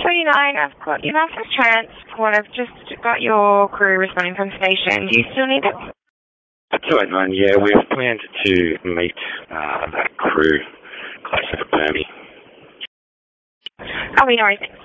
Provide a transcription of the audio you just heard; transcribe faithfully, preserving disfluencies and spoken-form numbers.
thirty-nine, I've got your master's transport. I've just got your crew responding from station. Do you still need it? two eight nine, yeah, we've planned to meet uh, that crew closer to Burmy. Oh, no worries.